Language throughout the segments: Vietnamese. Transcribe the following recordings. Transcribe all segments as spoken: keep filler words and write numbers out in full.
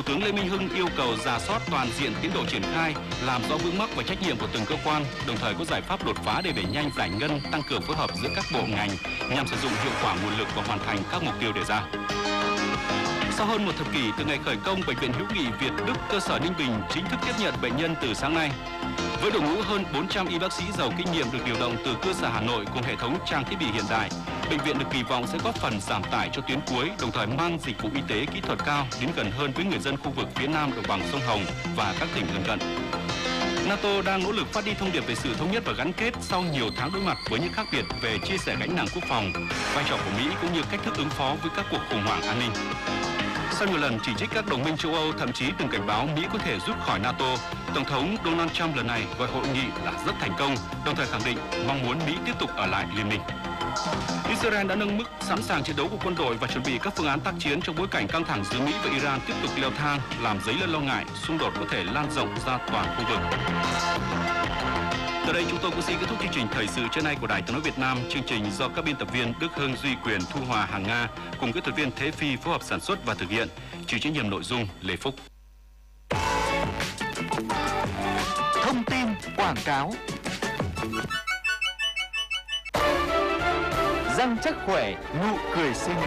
tướng Lê Minh Hưng yêu cầu rà soát toàn diện tiến độ triển khai, làm rõ vướng mắc và trách nhiệm của từng cơ quan, đồng thời có giải pháp đột phá để đẩy nhanh giải ngân, tăng cường phối hợp giữa các bộ ngành nhằm sử dụng hiệu quả nguồn lực và hoàn thành các mục tiêu đề ra. Sau hơn một thập kỷ từ ngày khởi công, Bệnh viện Hữu nghị Việt Đức cơ sở Ninh Bình chính thức tiếp nhận bệnh nhân từ sáng nay. Với đội ngũ hơn bốn trăm y bác sĩ giàu kinh nghiệm được điều động từ cơ sở Hà Nội cùng hệ thống trang thiết bị hiện đại, bệnh viện được kỳ vọng sẽ góp phần giảm tải cho tuyến cuối, đồng thời mang dịch vụ y tế kỹ thuật cao đến gần hơn với người dân khu vực phía Nam đồng bằng sông Hồng và các tỉnh lân cận. NATO đang nỗ lực phát đi thông điệp về sự thống nhất và gắn kết sau nhiều tháng đối mặt với những khác biệt về chia sẻ gánh nặng quốc phòng, vai trò của Mỹ cũng như cách thức ứng phó với các cuộc khủng hoảng an ninh. Sau nhiều lần chỉ trích các đồng minh châu Âu, thậm chí từng cảnh báo Mỹ có thể rút khỏi NATO, Tổng thống Donald Trump lần này gọi hội nghị là rất thành công, đồng thời khẳng định mong muốn Mỹ tiếp tục ở lại liên minh. Israel đã nâng mức sẵn sàng chiến đấu của quân đội và chuẩn bị các phương án tác chiến trong bối cảnh căng thẳng giữa Mỹ và Iran tiếp tục leo thang, làm dấy lên lo ngại xung đột có thể lan rộng ra toàn khu vực. Từ đây chúng tôi cũng xin kết thúc chương trình thời sự trưa nay của Đài Tiếng nói Việt Nam. Chương trình do các biên tập viên Đức Hưng, Duy Quyền, Thu Hòa, Hằng Nga cùng kỹ thuật viên Thế Phi phối hợp sản xuất và thực hiện. Chịu trách nhiệm nội dung Lê Phúc. Thông tin quảng cáo. Răng chắc khỏe, nụ cười xinh.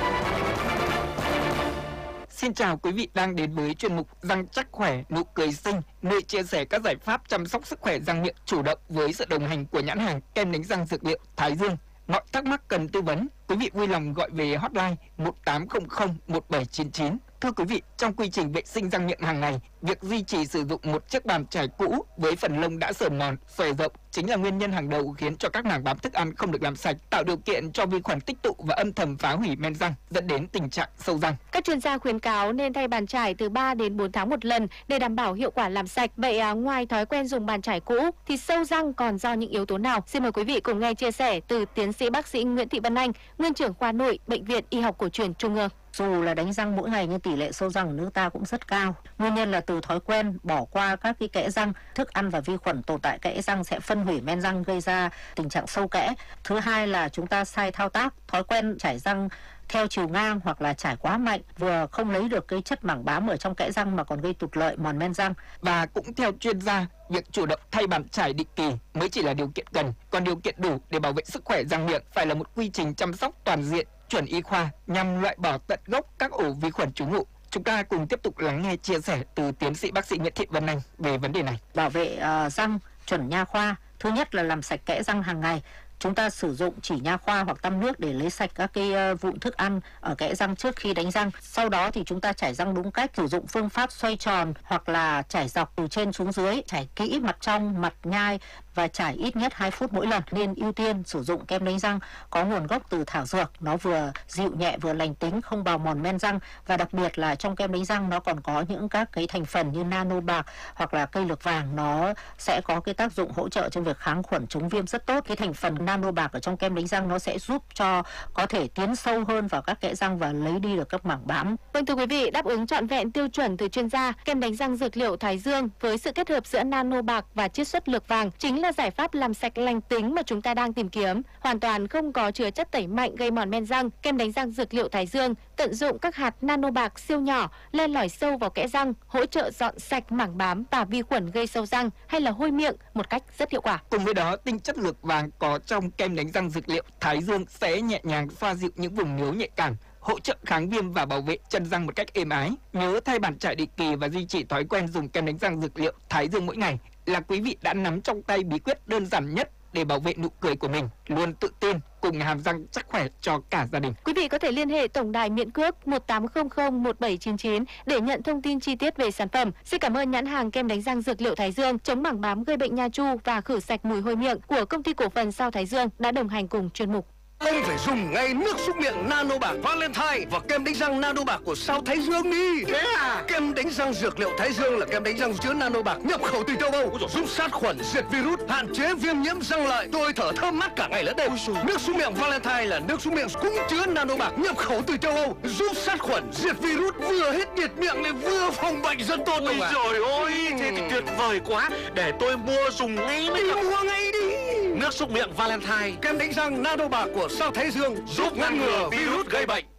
Xin chào quý vị đang đến với chuyên mục Răng chắc khỏe, nụ cười xinh, nơi chia sẻ các giải pháp chăm sóc sức khỏe răng miệng chủ động với sự đồng hành của nhãn hàng kem đánh răng dược liệu Thái Dương. Mọi thắc mắc cần tư vấn, quý vị vui lòng gọi về hotline một tám không không một bảy chín chín. Thưa quý vị, trong quy trình vệ sinh răng miệng hàng ngày, việc duy trì sử dụng một chiếc bàn chải cũ với phần lông đã sờn mòn, xòe rộng chính là nguyên nhân hàng đầu khiến cho các màng bám thức ăn không được làm sạch, tạo điều kiện cho vi khuẩn tích tụ và âm thầm phá hủy men răng, dẫn đến tình trạng sâu răng. Các chuyên gia khuyến cáo nên thay bàn chải từ ba đến bốn tháng một lần để đảm bảo hiệu quả làm sạch. Vậy à, ngoài thói quen dùng bàn chải cũ thì sâu răng còn do những yếu tố nào? Xin mời quý vị cùng nghe chia sẻ từ tiến sĩ bác sĩ Nguyễn Thị Vân Anh, nguyên trưởng khoa nội Bệnh viện Y học cổ truyền Trung ương. Dù là đánh răng mỗi ngày nhưng tỷ lệ sâu răng ở nước ta cũng rất cao. Nguyên nhân là từ thói quen bỏ qua các cái kẽ răng, thức ăn và vi khuẩn tồn tại kẽ răng sẽ phân hủy men răng gây ra tình trạng sâu kẽ. Thứ hai là chúng ta sai thao tác, thói quen chải răng theo chiều ngang hoặc là chải quá mạnh, vừa không lấy được cái chất mảng bám ở trong kẽ răng mà còn gây tụt lợi, mòn men răng. Và cũng theo chuyên gia, việc chủ động thay bàn chải định kỳ mới chỉ là điều kiện cần, còn điều kiện đủ để bảo vệ sức khỏe răng miệng phải là một quy trình chăm sóc toàn diện, chuẩn y khoa nhằm loại bỏ tận gốc các ổ vi khuẩn trú ngụ. Chúng ta cùng tiếp tục lắng nghe chia sẻ từ tiến sĩ bác sĩ Nguyễn Thị Vân Anh về vấn đề này. Bảo vệ uh, răng chuẩn nha khoa, thứ nhất là làm sạch kẽ răng hàng ngày. Chúng ta sử dụng chỉ nha khoa hoặc tăm nước để lấy sạch các cái uh, vụn thức ăn ở kẽ răng trước khi đánh răng. Sau đó thì chúng ta chải răng đúng cách, sử dụng phương pháp xoay tròn hoặc là chải dọc từ trên xuống dưới, chải kỹ mặt trong, mặt nhai và chải ít nhất hai phút mỗi lần. Nên ưu tiên sử dụng kem đánh răng có nguồn gốc từ thảo dược, nó vừa dịu nhẹ vừa lành tính, không bào mòn men răng, và đặc biệt là trong kem đánh răng nó còn có những các cái thành phần như nano bạc hoặc là cây lược vàng, nó sẽ có cái tác dụng hỗ trợ trong việc kháng khuẩn chống viêm rất tốt. Cái thành phần nano bạc ở trong kem đánh răng nó sẽ giúp cho có thể tiến sâu hơn vào các kẽ răng và lấy đi được các mảng bám. Vâng thưa quý vị, đáp ứng trọn vẹn tiêu chuẩn từ chuyên gia, kem đánh răng dược liệu Thái Dương với sự kết hợp giữa nano bạc và chiết xuất lược vàng chính là giải pháp làm sạch lành tính mà chúng ta đang tìm kiếm. Hoàn toàn không có chứa chất tẩy mạnh gây mòn men răng. Kem đánh răng dược liệu Thái Dương tận dụng các hạt nano bạc siêu nhỏ len lỏi sâu vào kẽ răng, hỗ trợ dọn sạch mảng bám và vi khuẩn gây sâu răng hay là hôi miệng một cách rất hiệu quả. Cùng với đó, tinh chất lược vàng có trong kem đánh răng dược liệu Thái Dương sẽ nhẹ nhàng xoa dịu những vùng nhớ nhạy cảm, hỗ trợ kháng viêm và bảo vệ chân răng một cách êm ái. Nhớ thay bàn chải định kỳ và duy trì thói quen dùng kem đánh răng dược liệu Thái Dương mỗi ngày là quý vị đã nắm trong tay bí quyết đơn giản nhất để bảo vệ nụ cười của mình, luôn tự tin cùng hàm răng chắc khỏe cho cả gia đình. Quý vị có thể liên hệ tổng đài miễn cước một tám không không một bảy chín chín để nhận thông tin chi tiết về sản phẩm. Xin cảm ơn nhãn hàng kem đánh răng dược liệu Thái Dương chống mảng bám gây bệnh nha chu và khử sạch mùi hôi miệng của công ty cổ phần Sao Thái Dương đã đồng hành cùng chuyên mục. Ông phải dùng ngay nước súc miệng nano bạc Valentine và kem đánh răng nano bạc của Sao Thái Dương đi. Thế à? Kem đánh răng dược liệu Thái Dương là kem đánh răng chứa nano bạc nhập khẩu từ châu Âu, giúp sát khuẩn, diệt virus, hạn chế viêm nhiễm răng lợi. Tôi thở thơm mát cả ngày lẫn đêm. Nước súc miệng Valentine là nước súc miệng cũng chứa nano bạc nhập khẩu từ châu Âu, giúp sát khuẩn, diệt virus, vừa hết nhiệt miệng lại vừa phòng bệnh rất tốt. Ôi trời ơi, thế thì tuyệt vời quá. Để tôi mua dùng ngay bây giờ. Mua ngay đi. Nước súc miệng Valentine, kem đánh răng nano bạc của Sao Thái Dương giúp ngăn ngừa virus gây bệnh.